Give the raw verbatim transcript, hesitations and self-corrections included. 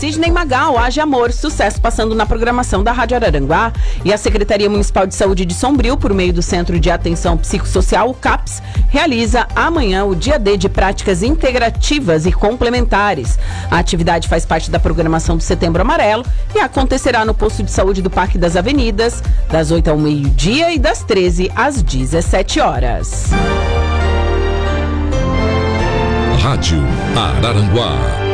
Sidney Magal, Haja Amor, sucesso passando na programação da Rádio Araranguá. E a Secretaria Municipal de Saúde de Sombrio, por meio do Centro de Atenção Psicossocial, o CAPS, realiza amanhã o Dia D de Práticas Integrativas e Complementares. A atividade faz parte da programação do Setembro Amarelo e acontecerá no posto de saúde do Parque das Avenidas, das oito ao meio-dia e das treze às dezessete horas. Rádio Araranguá.